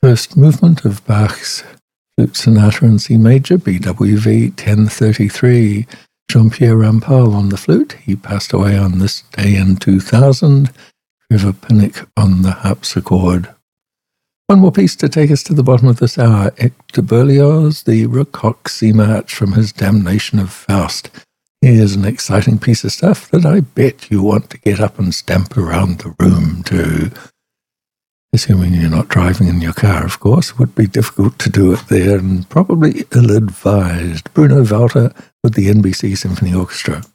First movement of Bach's Flute Sonata in C major, BWV 1033. Jean-Pierre Rampal on the flute. He passed away on this day in 2000. Trevor Pinnock on the harpsichord. One more piece to take us to the bottom of this hour. Hector Berlioz, the Rocock C March from his Damnation of Faust. Here's an exciting piece of stuff that I bet you want to get up and stamp around the room to. Assuming you're not driving in your car, of course. It would be difficult to do it there and probably ill-advised. Bruno Walter with the NBC Symphony Orchestra.